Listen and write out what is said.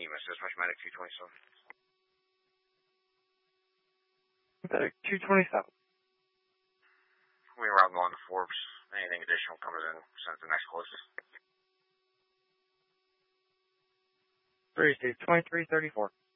EMS dispatch medic 227. Medic 227. We route along to Forbes. Anything additional comes in, send it to the next closest. 3 Steve, 2334.